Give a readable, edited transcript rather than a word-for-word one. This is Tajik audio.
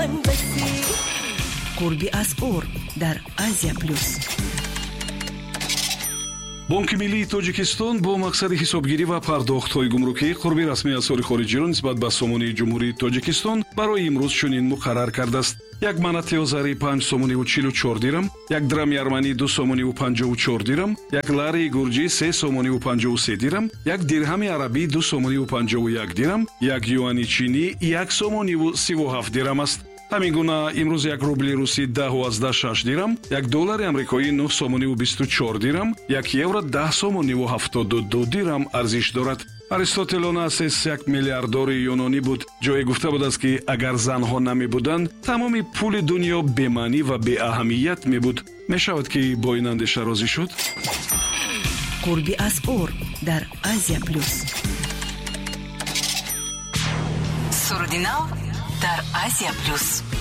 من بسی. قربی از اور در آسیا پلوس. بонки миллии тоҷикистон бо мақсади ҳисобгирӣ ва пардохтҳои гумрукӣ қурби расмии асъори хориҷиро нисбат ба сомонии ҷумҳурии тоҷикистон барои имрӯз чунин муқаррар кардааст: 1 манати озарӣ 5 сомониву 44 дирам, 1 драми арманӣ 2 сомониву 54 дирам, 1 лари гурҷӣ 3 сомониву 53 дирам, 1 дирҳами арабӣ 2 сомониву 51 дирам, 1 юани чинӣ 1 сомониву 37 дирам аст. ҳамин гуна имрӯз 1 рубли русӣ 10.6 дирам, 1 доллари амрикоӣ 9 сомониву 24 дирам, 1 евро 10 сомониву 72 дирам арзиш дорад. аристотелонасес 1 миллиардори юнонӣ буд. ҷое гуфта будааст ки агар занҳо намебуданд, тамоми пули дунё бемаънӣ ва беаҳамият мебуд. мешавад ки бо ин андеша розӣ шуд. قربی از اور در آسیا پلوس. سرودی نو در آسیا پلوس.